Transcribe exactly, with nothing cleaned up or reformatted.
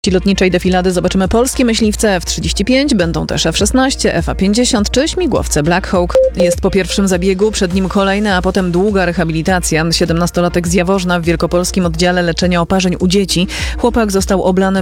lotniczej defilady zobaczymy polskie myśliwce F trzydzieści pięć, będą też F szesnaście, F pięćdziesiąt czy śmigłowce Black Hawk. Jest po pierwszym zabiegu, przed nim kolejny, a potem długa rehabilitacja. siedemnastolatek z Jaworzna w wielkopolskim oddziale leczenia oparzeń u dzieci. Chłopak został oblany